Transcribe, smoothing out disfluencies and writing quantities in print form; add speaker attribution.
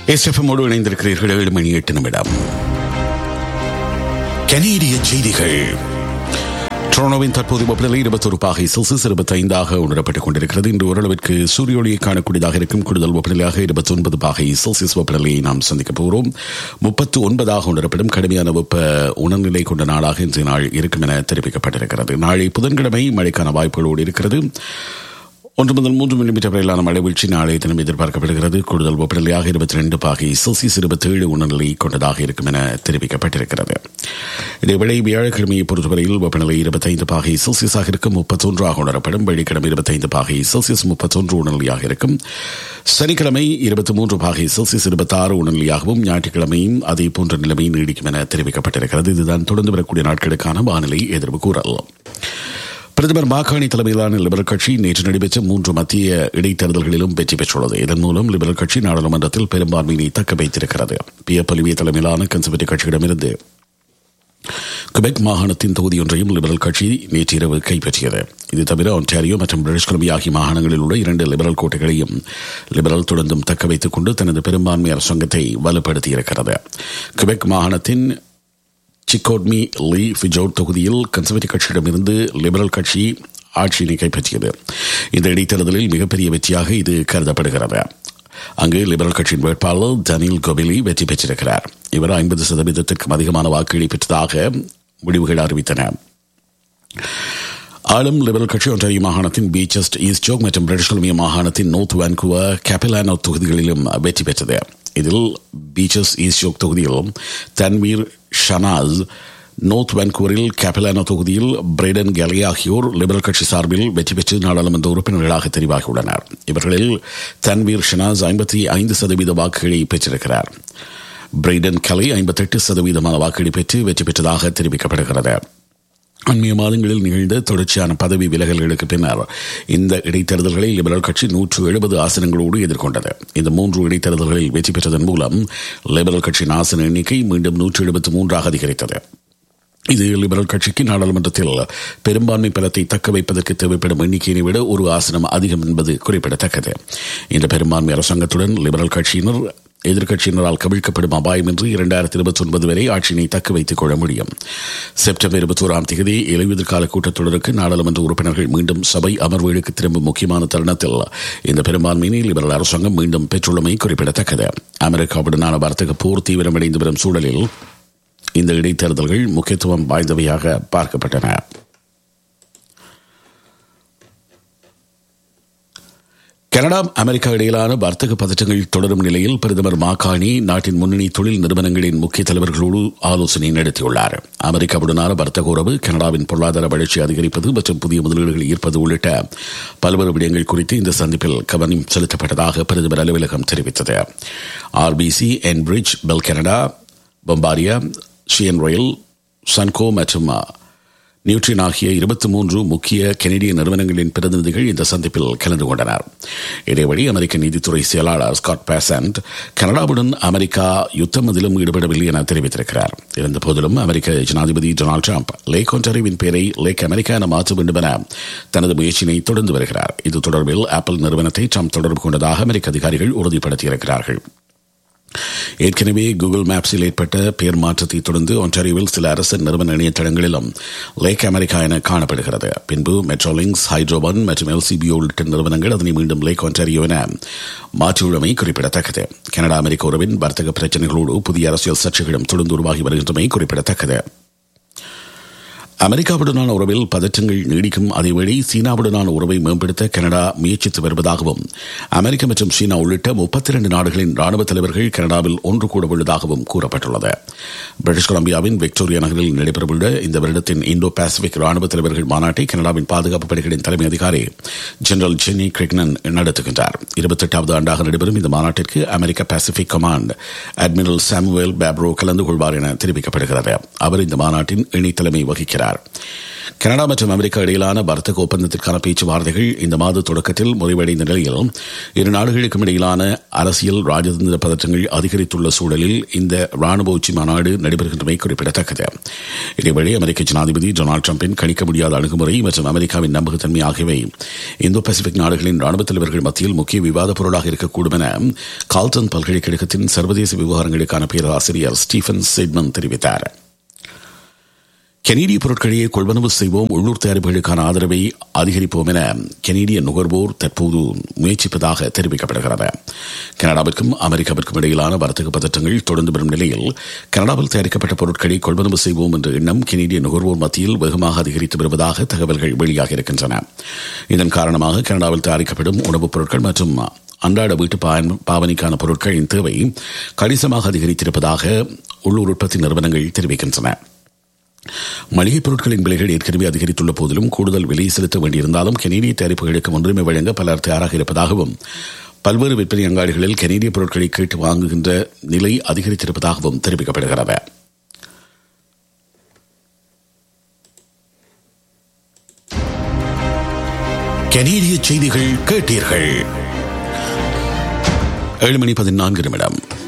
Speaker 1: எஸ்எஃப்எம்மோடு இணைந்திருக்கிறீர்கள். 7 மணி 8 நிமிடம். கனேடிய செய்திகள். டொரண்டோவின் தற்போது வெப்பநிலை 21 பாகை செல்சியஸ் 25 உணரப்பட்டுக் கொண்டிருக்கிறது. இன்று ஓரளவிற்கு சூரிய ஒளியை காணக்கூடியதாக இருக்கும். கூடுதல் வெப்பநிலையாக 29 பாகை செல்சியஸ் வெப்பநிலையை நாம் சந்திக்கப் போகிறோம். 39 உணரப்படும் கடுமையான வெப்ப உணர்நிலை கொண்ட நாளாக இன்றைய நாள் இருக்கும் என தெரிவிக்கப்பட்டிருக்கிறது. நாளை புதன்கிழமை மழைக்கான வாய்ப்புகளோடு இருக்கிறது. 1 முதல் 3 மில்லிமீட்டர் வரையிலான மழை வீழ்ச்சி நாளைய தினம் எதிர்பார்க்கப்படுகிறது. கூடுதல் வெப்பநிலையாக 22 பாகை செல்சியஸ் 27 உணர்நிலை கொண்டதாக இருக்கும் என தெரிவிக்கப்பட்டிருக்கிறது. இதேவேளை வியாழக்கிழமையை பொறுத்தவரையில் வெப்பநிலை 25 பாகை செல்சியஸாக இருக்கும். 31 உணரப்படும். வெள்ளிக்கிழமை 25 பாகை செல்சியஸ் 31 உணர்நிலையாக இருக்கும். சனிக்கிழமை 23 பாகை செல்சியஸ் 26 உணர்நிலையாகவும், ஞாயிற்றுக்கிழமையும் அதே போன்ற நிலைமை நீடிக்கும் என தெரிவிக்கப்பட்டிருக்கிறது. இதுதான் தொடர்ந்து வரக்கூடிய நாட்களுக்கான வானிலை எதிர்வு கூறல். பிரதமர் மாகாணி தலைமையிலான லிபரல் கட்சி நேற்று நடைபெற்ற 3 மத்திய இடைத்தேர்தல்களிலும் வெற்றி பெற்றுள்ளது. இதன் மூலம் லிபரல் கட்சி நாடாளுமன்றத்தில் பெரும்பான்மையினை தக்க வைத்திருக்கிறது. பியர் பொலிவே தலைமையிலான கன்சர்வேட்டிவ் கட்சியிடமிருந்து குபெக் மாகாணத்தின் தொகுதியொன்றையும் லிபரல் கட்சி நேற்று இரவு கைப்பற்றியது. இது தவிர ஒன்டாரியோ மற்றும் பிரிட்டிஷ் கொலம்பியா ஆகிய மாகாணங்களில் உள்ள 2 லிபரல் கோட்டைகளையும் லிபரல் தொடர்ந்தும் தக்க வைத்துக் கொண்டு தனது பெரும்பான்மை அரசாங்கத்தை வலுப்படுத்தியிருக்கிறது. குபெக் மாகாணத்தின் சிக்கோட்மி லீ ஃபிஜோட் தொகுதியில் கன்சர்வேட்டிவ் கட்சியிடமிருந்து லிபரல் கட்சி ஆட்சியினை கைப்பற்றியது. இந்த இடைத்தேர்தலில் மிகப்பெரிய வெற்றியாக இது கருதப்படுகிறது. அங்கு லிபரல் கட்சியின் வேட்பாளர் டனில் கோபிலி வெற்றி பெற்றிருக்கிறார். இவர் 50% அதிகமான வாக்குகளை பெற்றதாக முடிவுகள் அறிவித்தன. ஆளும் லிபரல் கட்சி ஒன்றாரிய மாகாணத்தின் பீச்சஸ்ட், ஈஸ்ட் ஜோக் மற்றும் பிரிட்டிஷ் கொலம்பியா மாகாணத்தின் நோர்த் வான்கூவர், கேபிலானோ தொகுதிகளிலும் வெற்றி பெற்றது. இதில் பீச்சஸ் ஈஸ்ட் ஜோக் தொகுதியில் தன்வீர் ஷனாஸ், நோர்த் வான்கூவரில் கேபிலானோ தொகுதியில் பிரைடன் கேலி ஆகியோர் லிபரல் கட்சி சார்பில் வெற்றி பெற்று நாடாளுமன்ற உறுப்பினர்களாக தெரிவாகியுள்ளனர். இவர்களில் தன்வீர் ஷனாஸ் 55% வாக்குகளை பெற்றிருக்கிறார். பிரைடன் கேலி 58% வாக்குகளை பெற்று வெற்றி பெற்றதாக தெரிவிக்கப்படுகிறது. அண்மைய மாதங்களில் நிகழ்ந்த தொடர்ச்சியான பதவி விலகல்களுக்கு பின்னர் இந்த இடைத்தேர்தல்களை லிபரல் கட்சி 170 ஆசனங்களோடு எதிர்கொண்டது. இந்த 3 இடைத்தேர்தல்களில் வெற்றி பெற்றதன் மூலம் லிபரல் கட்சியின் ஆசன எண்ணிக்கை மீண்டும் 173 அதிகரித்தது. இது லிபரல் கட்சிக்கு நாடாளுமன்றத்தில் பெரும்பான்மை பலத்தை தக்க வைப்பதற்கு தேவைப்படும் எண்ணிக்கையை விட ஒரு ஆசனம் அதிகம் என்பது குறிப்பிடத்தக்கது. இந்த பெரும்பான்மை அரசாங்கத்துடன் லிபரல் கட்சியினர் எதிர்க்கட்சியினரால் கவிழ்க்கப்படும் அபாயமின்றி 2029 வரை ஆட்சியினை தக்க வைத்துக் கொள்ள முடியும். செப்டம்பர் 21 இலையுதிர்கால கூட்டத்தொடருக்கு நாடாளுமன்ற உறுப்பினர்கள் மீண்டும் சபை அமர்வுகளுக்கு திரும்பும் முக்கியமான தருணத்தில் இந்த பெரும்பான்மையினை லிபரல் அரசாங்கம் மீண்டும் பெற்றுள்ளமை குறிப்பிடத்தக்கது. அமெரிக்காவுடனான வர்த்தக போர் தீவிரமடைந்து வரும் சூழலில் இந்த இடைத்தேர்தல்கள் முக்கியத்துவம் வாய்ந்தவையாக பார்க்கப்பட்டன. கனடா அமெரிக்கா இடையிலான வர்த்தக பதற்றங்கள் தொடரும் நிலையில் பிரதமர் மாகாணி நாட்டின் முன்னணி தொழில் நிறுவனங்களின் முக்கிய தலைவர்களோடு ஆலோசனை நடத்தியுள்ளார். அமெரிக்காவுடனான வர்த்தக உறவு, கனடாவின் பொருளாதார வளர்ச்சி அதிகரிப்பது மற்றும் புதிய முதலீடுகளை ஈர்ப்பது உள்ளிட்ட பல்வேறு விடயங்கள் குறித்து இந்த சந்திப்பில் கவனம் செலுத்தப்பட்டதாக பிரதமர் அலுவலகம் தெரிவித்தது. ஆர்பிசி, என்பரிட்ஜ், பெல் கனடா, பொம்பாரியா, ஷியன் ரயில், சன்கோ மற்றும் நியூட்ரின் ஆகிய 23 முக்கிய கனேடிய நிறுவனங்களின் பிரதிநிதிகள் இந்த சந்திப்பில் கலந்து கொண்டனர். இதேவழி அமெரிக்க நீதித்துறை செயலாளர் ஸ்காட் பேசன்ட் கனடாவுடன் அமெரிக்கா யுத்தம் அதிலும் ஈடுபடவில்லை என தெரிவித்திருக்கிறார். இருந்த போதிலும் அமெரிக்க ஜனாதிபதி டொனால்டு டிரம்ப் லேக் ஒன்டாரியோவின் பெயரை லேக் அமெரிக்கா என மாற்ற வேண்டும் என தனது முயற்சியினை தொடர்ந்து வருகிறார். இது தொடர்பில் ஆப்பிள் நிறுவனத்தை டிரம்ப் தொடர்பு கொண்டதாக அமெரிக்க அதிகாரிகள் உறுதிப்படுத்தியிருக்கிறார்கள். ஏற்கனவே கூகுள் மேப்ஸில் ஏற்பட்ட பெயர் மாற்றத்தை தொடர்ந்து ஒன்டாரியோவில் சில அரசு நிறுவன இணையதளங்களிலும் லேக் அமெரிக்கா என காணப்படுகிறது. பின்பு மெட்ரோலிங்ஸ், ஹைட்ரோபன் மற்றும் எல்சிபிஓ உள்ளிட்ட நிறுவனங்கள் அதனை மீண்டும் லேக் ஒன்டாரியோ என மாற்றியுள்ளமை குறிப்பிடத்தக்கது. கனடா அமெரிக்க உறவின் வர்த்தக பிரச்சினைகளோடு புதிய அரசியல் சர்ச்சைகளும் தொடர்ந்து உருவாகி வருகின்றமை குறிப்பிடத்தக்கது. அமெரிக்காவுடனான உறவில் பதற்றங்கள் நீடிக்கும் அதேவேளை சீனாவுடனான உறவை மேம்படுத்த கனடா முயற்சித்து வருவதாகவும், அமெரிக்கா மற்றும் சீனா உள்ளிட்ட 32 நாடுகளின் ராணுவ தலைவர்கள் கனடாவில் ஒன்று கூட உள்ளதாகவும் கூறப்பட்டுள்ளது. பிரிட்டிஷ் கொலம்பியாவின் விக்டோரியா நகரில் நடைபெறவுள்ள இந்த வருடத்தின் இந்தோ பசிபிக் ராணுவ தலைவர்கள் மாநாட்டை கனடாவின் பாதுகாப்பு படைகளின் தலைமை அதிகாரி ஜெனரல் ஜென்னி கிரிக்னன் நடத்துகின்றார். 28வது ஆண்டாக நடைபெறும் இந்த மாநாட்டிற்கு அமெரிக்க பசிபிக் கமாண்ட் அட்மிரல் சாமுவேல் பேப்ரோ கலந்து கொள்வார் என தெரிவிக்கப்படுகிறது. அவர் இந்த மாநாட்டின் இணை தலைமை வகிக்கிறார். கனடா மற்றும் அமெரிக்கா இடையிலான வர்த்தக ஒப்பந்தத்திற்கான பேச்சுவார்த்தைகள் இந்த மாத தொடக்கத்தில் முறிவடைந்த நிலையில் இரு நாடுகளுக்கும் இடையிலான அரசியல் ராஜதந்திர பதற்றங்கள் அதிகரித்துள்ள சூழலில் இந்த ராணுவ உச்சி மாநாடு நடைபெறுகின்றமை குறிப்பிடத்தக்கது. இதேவேளை அமெரிக்க ஜனாதிபதி டொனால்டு டிரம்பின் கணிக்க முடியாத அணுகுமுறை மற்றும் அமெரிக்காவின் நம்பகத்தன்மை ஆகியவை இந்தோ பசிபிக் நாடுகளின் ராணுவ தலைவர்கள் மத்தியில் முக்கிய விவாத பொருளாக இருக்கக்கூடும் என கால்டன் பல்கலைக்கழகத்தின் சர்வதேச விவகாரங்களுக்கான பேராசிரியர் ஸ்டீஃபன் சிட்மன் தெரிவித்தார். கனேடிய பொருட்களையே கொள்வனவு செய்வோம், உள்ளூர் தயாரிப்புகளுக்கான ஆதரவை அதிகரிப்போம் என கனேடிய நுகர்வோர் தற்போது முயற்சிப்பதாக தெரிவிக்கப்படுகிறது. கனடாவிற்கும் அமெரிக்காவிற்கும் இடையிலான வர்த்தக பதற்றங்கள் தொடர்ந்து வரும் நிலையில் கனடாவில் தயாரிக்கப்பட்ட பொருட்களை கொள்வனவு செய்வோம் என்ற எண்ணம் கனேடிய நுகர்வோர் மத்தியில் வெகுமாக அதிகரித்து வருவதாக தகவல்கள் வெளியாக இருக்கின்றன. இதன் காரணமாக கனடாவில் தயாரிக்கப்படும் உணவுப் பொருட்கள் மற்றும் அன்றாட வீட்டு பாவனைக்கான பொருட்களின் தேவை கணிசமாக அதிகரித்திருப்பதாக உள்ளூர் உற்பத்தி நிறுவனங்கள் தெரிவிக்கின்றன. மளிகைப் பொருட்களின் விலைகள் ஏற்கனவே அதிகரித்துள்ள போதிலும் கூடுதல் விலை செலுத்த வேண்டியிருந்தாலும் கனேடிய தயாரிப்புகளுக்கு முன்னுரிமை வழங்க பலர் தயாராக இருப்பதாகவும் பல்வேறு விற்பனை அங்காடிகளில் கனேடிய பொருட்களை கேட்டு வாங்குகின்ற நிலை அதிகரித்திருப்பதாகவும் தெரிவிக்கப்படுகிறது. கனேடிய செய்திகள் கேட்டீர்கள். 7:14